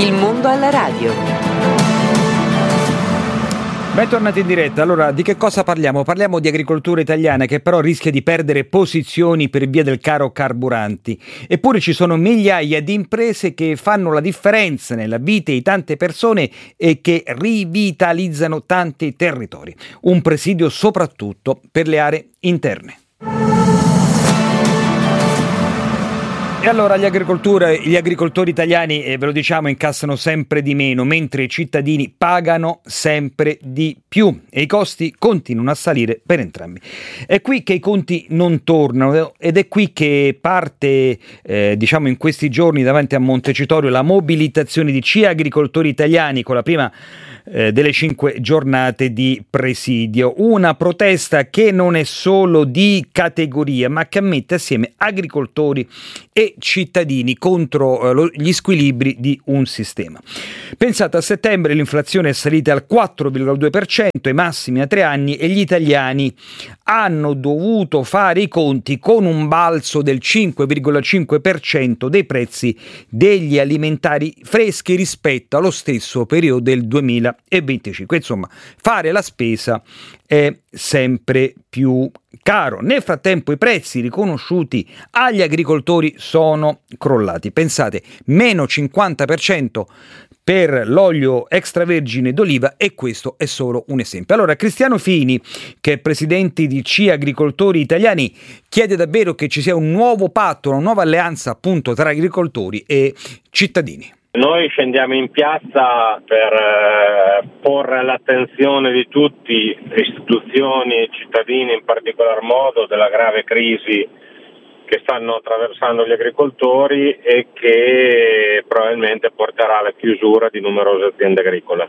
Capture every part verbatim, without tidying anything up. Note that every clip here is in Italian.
Il mondo alla radio. Bentornati in diretta. Allora, di che cosa parliamo? Parliamo di agricoltura italiana che però rischia di perdere posizioni per via del caro carburanti. Eppure ci sono migliaia di imprese che fanno la differenza nella vita di tante persone e che rivitalizzano tanti territori. Un presidio soprattutto per le aree interne. E allora gli, gli agricoltori italiani, eh, ve lo diciamo, incassano sempre di meno, mentre i cittadini pagano sempre di più e i costi continuano a salire per entrambi. È qui che i conti non tornano ed è qui che parte, eh, diciamo in questi giorni davanti a Montecitorio, la mobilitazione di C I A Agricoltori Italiani con la prima eh, delle cinque giornate di presidio. Una protesta che non è solo di categoria, ma che mette assieme agricoltori e cittadini contro eh, lo, gli squilibri di un sistema. Pensate, a settembre l'inflazione è salita al quattro virgola due per cento, ai massimi a tre anni, e gli italiani hanno dovuto fare i conti con un balzo del cinque virgola cinque per cento dei prezzi degli alimentari freschi rispetto allo stesso periodo del duemilaventicinque. Insomma, fare la spesa è sempre più caro. Nel frattempo i prezzi riconosciuti agli agricoltori sono crollati. Pensate, meno cinquanta per cento per l'olio extravergine d'oliva, e questo è solo un esempio. Allora, Cristiano Fini, che è presidente di C I A Agricoltori Italiani, chiede davvero che ci sia un nuovo patto, una nuova alleanza appunto tra agricoltori e cittadini. Noi scendiamo in piazza per eh, porre all'attenzione di tutti, istituzioni e cittadini in particolar modo, della grave crisi che stanno attraversando gli agricoltori e che probabilmente porterà alla chiusura di numerose aziende agricole.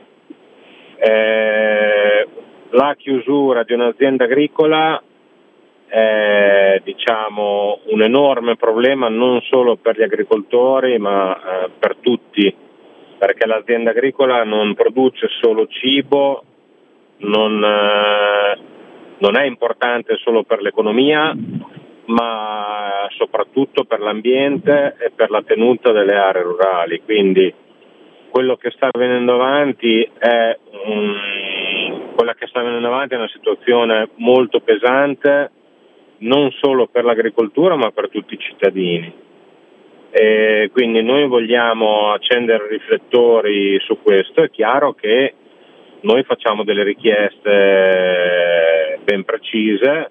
Eh, la chiusura di un'azienda agricola è, diciamo, un enorme problema non solo per gli agricoltori ma eh, per tutti, perché l'azienda agricola non produce solo cibo, non, eh, non è importante solo per l'economia, ma soprattutto per l'ambiente e per la tenuta delle aree rurali. Quindi quello che sta venendo avanti è um, quella che sta venendo avanti è una situazione molto pesante, non solo per l'agricoltura ma per tutti i cittadini. E quindi noi vogliamo accendere riflettori su questo. È chiaro che noi facciamo delle richieste ben precise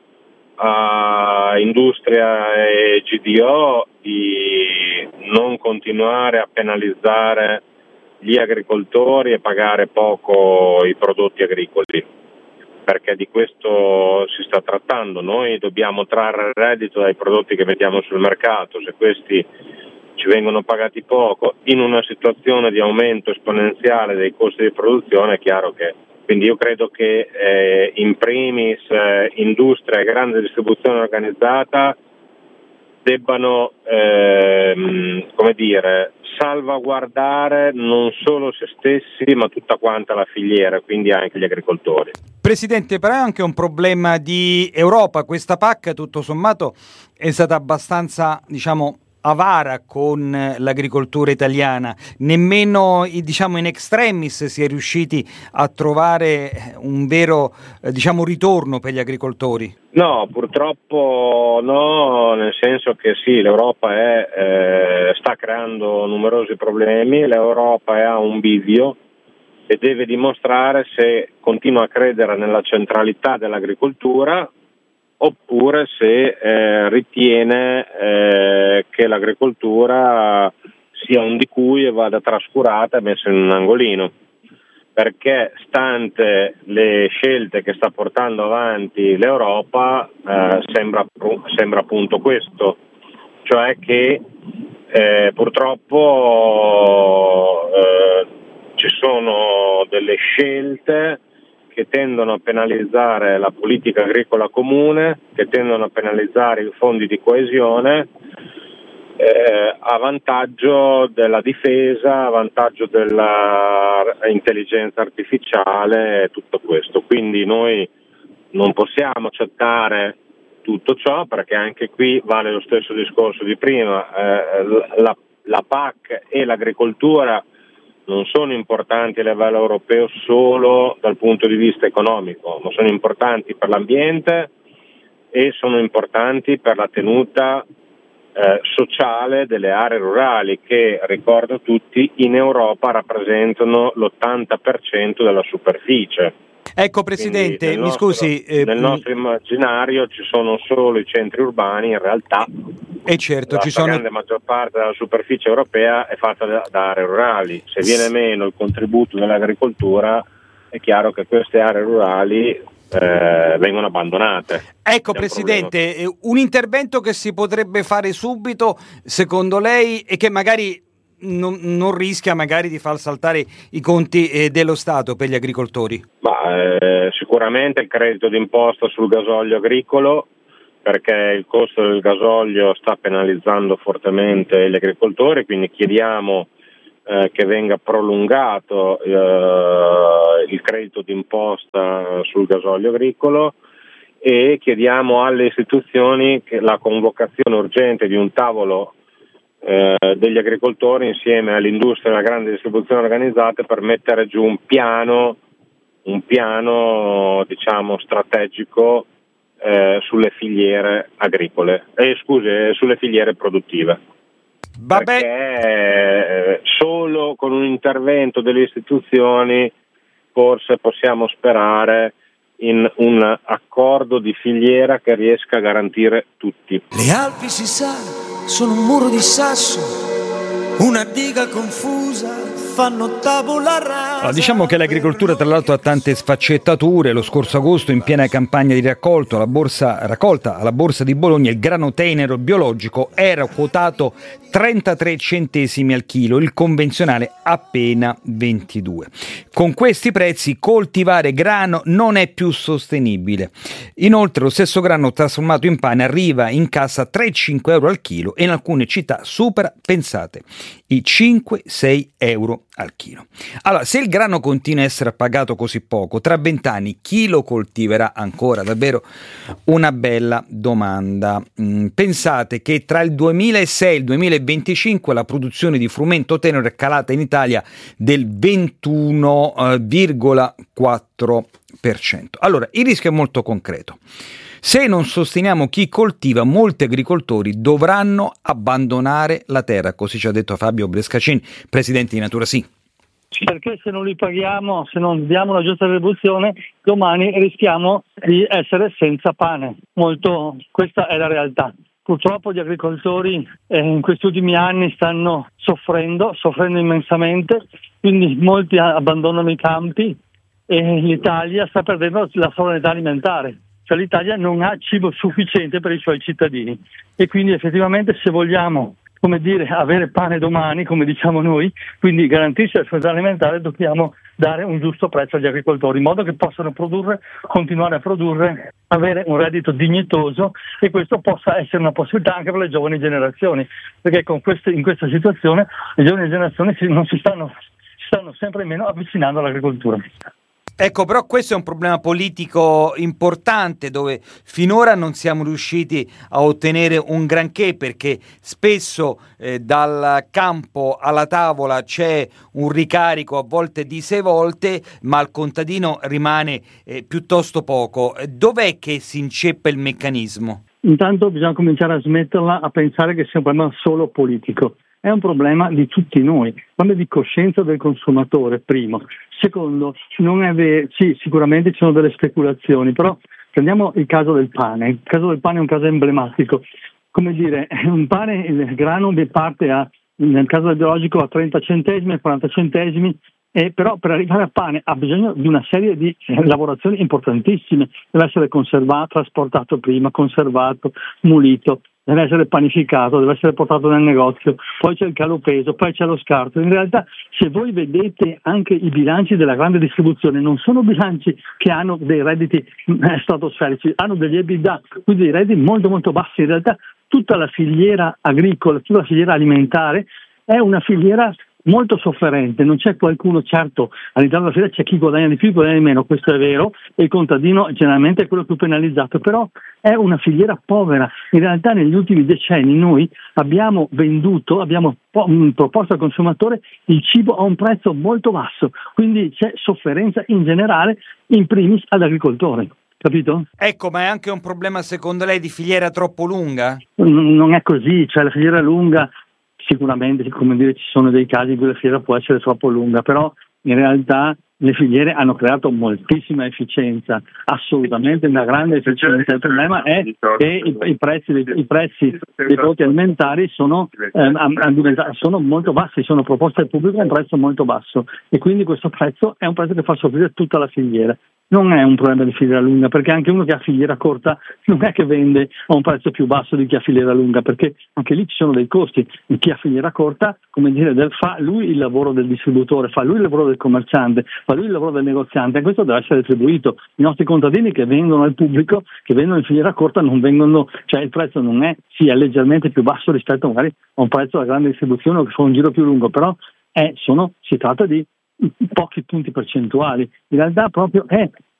a Industria e G D O di non continuare a penalizzare gli agricoltori e pagare poco i prodotti agricoli, perché di questo si sta trattando. Noi dobbiamo trarre reddito dai prodotti che mettiamo sul mercato. Se questi ci vengono pagati poco in una situazione di aumento esponenziale dei costi di produzione, è chiaro che quindi io credo che eh, in primis eh, industria e grande distribuzione organizzata debbano ehm, come dire, salvaguardare non solo se stessi ma tutta quanta la filiera, quindi anche gli agricoltori. Presidente, però è anche un problema di Europa. Questa P A C tutto sommato è stata abbastanza, diciamo, avara con l'agricoltura italiana. Nemmeno, diciamo, in extremis si è riusciti a trovare un vero, eh, diciamo, ritorno per gli agricoltori. No, purtroppo no, nel senso che sì, l'Europa è, eh, sta creando numerosi problemi. L'Europa è a un bivio e deve dimostrare se continua a credere nella centralità dell'agricoltura oppure se eh, ritiene eh, che l'agricoltura sia un di cui e vada trascurata e messa in un angolino, perché stante le scelte che sta portando avanti l'Europa eh, sembra, sembra appunto questo, cioè che eh, purtroppo eh, ci sono delle scelte che tendono a penalizzare la politica agricola comune, che tendono a penalizzare i fondi di coesione eh, a vantaggio della difesa, a vantaggio dell'intelligenza artificiale e tutto questo. Quindi noi non possiamo accettare tutto ciò, perché anche qui vale lo stesso discorso di prima. Eh, la, la P A C e l'agricoltura non sono importanti a livello europeo solo dal punto di vista economico, ma sono importanti per l'ambiente e sono importanti per la tenuta eh, sociale delle aree rurali che, ricordo tutti, in Europa rappresentano l'ottanta per cento della superficie. Ecco Presidente, mi nostro, scusi. Eh, nel nostro immaginario ci sono solo i centri urbani, in realtà e certo, la ci sono... grande maggior parte della superficie europea è fatta da, da aree rurali. Se viene meno il contributo dell'agricoltura è chiaro che queste aree rurali Eh, vengono abbandonate. Ecco Presidente, un, un intervento che si potrebbe fare subito secondo lei e che magari non, non rischia magari di far saltare i conti eh, dello Stato per gli agricoltori? Ma, eh, sicuramente il credito d'imposta sul gasolio agricolo, perché il costo del gasolio sta penalizzando fortemente gli agricoltori, quindi chiediamo Eh, che venga prolungato eh, il credito d'imposta sul gasolio agricolo e chiediamo alle istituzioni che la convocazione urgente di un tavolo eh, degli agricoltori insieme all'industria e alla grande distribuzione organizzata per mettere giù un piano, un piano diciamo strategico eh, sulle filiere agricole, eh, scusi, sulle filiere produttive. Vabbè. Perché solo con un intervento delle istituzioni forse possiamo sperare in un accordo di filiera che riesca a garantire tutti. Le Alpi, si sa, sono un muro di sasso, una diga confusa, fanno tavola rasa. Allora, diciamo che l'agricoltura tra l'altro ha tante sfaccettature. Lo scorso agosto, in piena campagna di raccolto, la borsa raccolta alla Borsa di Bologna, il grano tenero biologico era quotato trentatré centesimi al chilo, il convenzionale appena ventidue. Con questi prezzi coltivare grano non è più sostenibile. Inoltre lo stesso grano trasformato in pane arriva in cassa tre a cinque euro al chilo e in alcune città supera, pensate, i cinque sei euro al chilo. Allora, se il grano continua a essere pagato così poco, tra vent'anni chi lo coltiverà ancora? Davvero una bella domanda. Mm, pensate che tra il duemilasei e il duemilaventicinque la produzione di frumento tenero è calata in Italia del ventuno virgola quattro per cento. Allora, il rischio è molto concreto. Se non sosteniamo chi coltiva, molti agricoltori dovranno abbandonare la terra, così ci ha detto Fabio Brescacin, presidente di Natura Sì. Perché se non li paghiamo, se non diamo una giusta retribuzione, domani rischiamo di essere senza pane. Molto, questa è la realtà. Purtroppo gli agricoltori eh, in questi ultimi anni stanno soffrendo, soffrendo immensamente, quindi molti abbandonano i campi e l'Italia sta perdendo la sovranità alimentare. Cioè l'Italia non ha cibo sufficiente per i suoi cittadini e quindi effettivamente se vogliamo, come dire, avere pane domani, come diciamo noi, quindi garantirci la sovranità alimentare, dobbiamo dare un giusto prezzo agli agricoltori in modo che possano produrre, continuare a produrre, avere un reddito dignitoso e questo possa essere una possibilità anche per le giovani generazioni, perché con queste, in questa situazione le giovani generazioni si, non si stanno, si stanno sempre meno avvicinando all'agricoltura. Ecco, però questo è un problema politico importante dove finora non siamo riusciti a ottenere un granché perché spesso eh, dal campo alla tavola c'è un ricarico a volte di sei volte, ma al contadino rimane eh, piuttosto poco. Dov'è che si inceppa il meccanismo? Intanto bisogna cominciare a smetterla a pensare che sia un problema solo politico. È un problema di tutti noi, un problema di coscienza del consumatore, primo. Secondo, non è vero, sì, sicuramente ci sono delle speculazioni, però prendiamo il caso del pane. Il caso del pane è un caso emblematico. Come dire, un pane, il grano parte a, nel caso del biologico a trenta centesimi, quaranta centesimi, eh, però per arrivare al pane ha bisogno di una serie di eh, lavorazioni importantissime. Deve essere conservato, trasportato prima, conservato, mulito. Deve essere panificato, deve essere portato nel negozio, poi c'è il calopeso, poi c'è lo scarto. In realtà, se voi vedete anche i bilanci della grande distribuzione, non sono bilanci che hanno dei redditi eh, stratosferici, hanno degli EBITDA, quindi dei redditi molto molto bassi. In realtà tutta la filiera agricola, tutta la filiera alimentare è una filiera molto sofferente, non c'è qualcuno, certo all'interno della filiera c'è chi guadagna di più, chi guadagna di meno, questo è vero, e il contadino generalmente è quello più penalizzato, però è una filiera povera. In realtà negli ultimi decenni noi abbiamo venduto, abbiamo po- proposto al consumatore il cibo a un prezzo molto basso, quindi c'è sofferenza in generale, in primis all'agricoltore. Capito? Ecco, ma è anche un problema secondo lei di filiera troppo lunga? Non, non è così, cioè la filiera lunga sicuramente, come dire, ci sono dei casi in cui la filiera può essere troppo lunga, però in realtà le filiere hanno creato moltissima efficienza, assolutamente una grande efficienza. Il problema è che i, i prezzi dei, i prezzi dei prodotti alimentari sono, eh, sono molto bassi, sono proposti al pubblico a un prezzo molto basso e quindi questo prezzo è un prezzo che fa soffrire tutta la filiera. Non è un problema di filiera lunga, perché anche uno che ha filiera corta non è che vende a un prezzo più basso di chi ha filiera lunga, perché anche lì ci sono dei costi. Chi ha filiera corta, come dire, del, fa lui il lavoro del distributore, fa lui il lavoro del commerciante, fa lui il lavoro del negoziante, e questo deve essere retribuito. I nostri contadini che vendono al pubblico, che vendono in filiera corta, non vengono, cioè il prezzo non è, sì, è leggermente più basso rispetto magari a un prezzo da grande distribuzione o che fa un giro più lungo, però è, sono, si tratta di pochi punti percentuali. In realtà proprio è